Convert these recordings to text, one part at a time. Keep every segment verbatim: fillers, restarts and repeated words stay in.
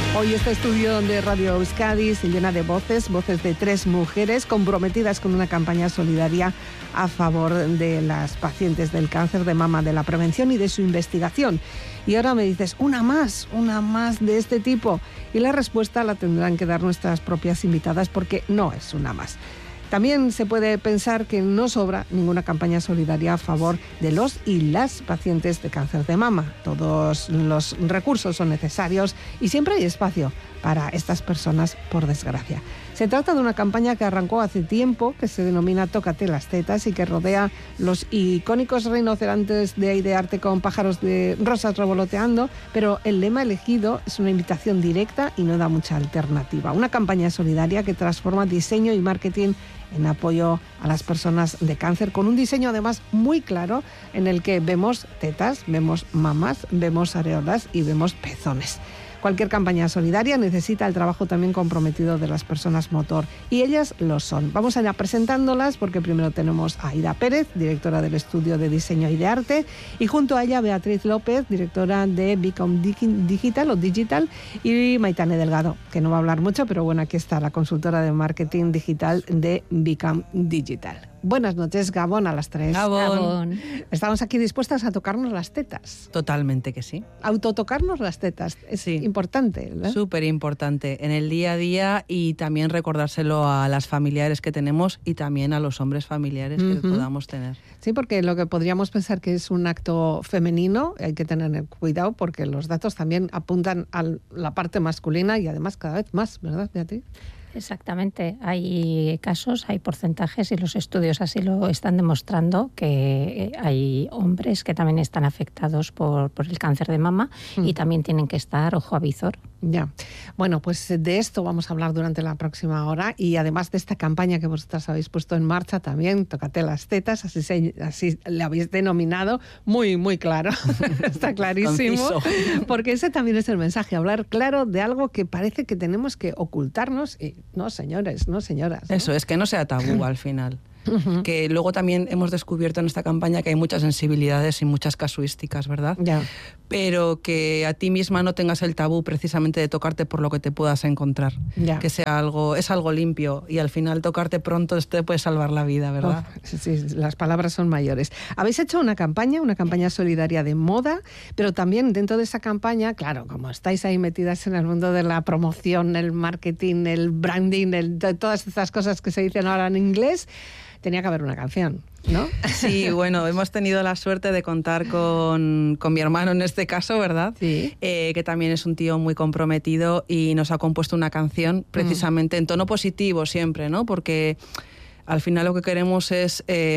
Hoy este estudio de Radio Euskadi se llena de voces, voces de tres mujeres comprometidas con una campaña solidaria a favor de las pacientes del cáncer de mama, de la prevención y de su investigación. Y ahora me dices, una más, una más de este tipo. Y la respuesta la tendrán que dar nuestras propias invitadas porque no es una más. También se puede pensar que no sobra ninguna campaña solidaria a favor de los y las pacientes de cáncer de mama. Todos los recursos son necesarios y siempre hay espacio para estas personas, por desgracia. Se trata de una campaña que arrancó hace tiempo, que se denomina Tócate las tetas y que rodea los icónicos rinocerontes de Aidearte con pájaros de rosas revoloteando, pero el lema elegido es una invitación directa y no da mucha alternativa. Una campaña solidaria que transforma diseño y marketing en apoyo a las personas de cáncer, con un diseño además muy claro en el que vemos tetas, vemos mamas, vemos areolas y vemos pezones. Cualquier campaña solidaria necesita el trabajo también comprometido de las personas motor, y ellas lo son. Vamos a ir presentándolas porque primero tenemos a Aida Pérez, directora del estudio de diseño Aidearte, y junto a ella Beatriz López, directora de Become Digital o Digital, y Maitane Delgado, que no va a hablar mucho, pero bueno, aquí está la consultora de marketing digital de Become Digital. Buenas noches, Gabón, a las tres. Gabón. Gabón. Estamos aquí dispuestas a tocarnos las tetas. Totalmente que sí. Autotocarnos las tetas es sí. importante, ¿verdad? Súper importante en el día a día, y también recordárselo a las familiares que tenemos y también a los hombres familiares uh-huh. que podamos tener. Sí, porque lo que podríamos pensar que es un acto femenino, hay que tener cuidado porque los datos también apuntan a la parte masculina y además cada vez más, ¿verdad, Beatriz? Exactamente, hay casos, hay porcentajes y los estudios así lo están demostrando, que hay hombres que también están afectados por, por el cáncer de mama mm. y también tienen que estar ojo a visor. Ya, bueno, pues de esto vamos a hablar durante la próxima hora, y además de esta campaña que vosotras habéis puesto en marcha también, Tócate las tetas, así, se, así le habéis denominado, muy, muy claro, está clarísimo, porque ese también es el mensaje, hablar claro de algo que parece que tenemos que ocultarnos y no, señores, no, señoras, ¿no? Eso, es que no sea tabú al final. Uh-huh. Que luego también hemos descubierto en esta campaña que hay muchas sensibilidades y muchas casuísticas, ¿verdad? Ya. Pero que a ti misma no tengas el tabú precisamente de tocarte por lo que te puedas encontrar. Ya. Que sea algo, es algo limpio, y al final tocarte pronto te puede salvar la vida, ¿verdad? Oh, sí, las palabras son mayores. Habéis hecho una campaña, una campaña solidaria de moda, pero también dentro de esa campaña, claro, como estáis ahí metidas en el mundo de la promoción, el marketing, el branding, el, todas estas cosas que se dicen ahora en inglés, tenía que haber una canción, ¿no? Sí, bueno, hemos tenido la suerte de contar con, con mi hermano en este caso, ¿verdad? Sí. Eh, que también es un tío muy comprometido y nos ha compuesto una canción precisamente mm. en tono positivo siempre, ¿no? Porque al final lo que queremos es eh,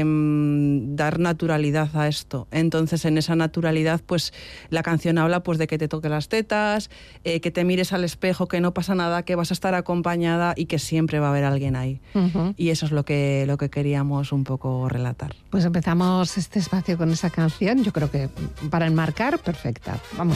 dar naturalidad a esto. Entonces, en esa naturalidad, pues la canción habla pues de que te toque las tetas, eh, que te mires al espejo, que no pasa nada, que vas a estar acompañada y que siempre va a haber alguien ahí. Uh-huh. Y eso es lo que, lo que queríamos un poco relatar. Pues empezamos este espacio con esa canción, yo creo que para enmarcar, perfecta. Vamos.